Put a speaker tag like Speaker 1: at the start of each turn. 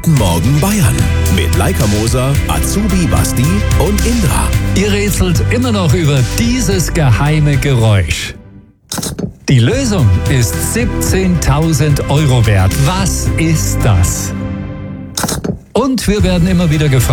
Speaker 1: Guten Morgen Bayern mit Laika Moser, Azubi Basti und Indra.
Speaker 2: Ihr rätselt immer noch über dieses geheime Geräusch. Die Lösung ist 17.000 Euro wert. Was ist das? Und wir werden immer wieder gefragt,